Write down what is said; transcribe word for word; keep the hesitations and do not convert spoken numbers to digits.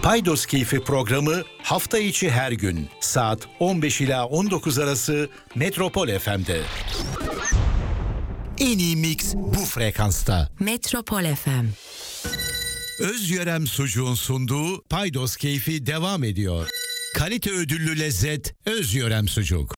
Paydos Keyfi programı hafta içi her gün saat on beş ila on dokuz arası Metropol F M'de. En iyi mix bu frekansta. Metropol F M. Özyörem Sucuğun sunduğu Paydos Keyfi devam ediyor. Kalite ödüllü lezzet Özyörem Sucuk.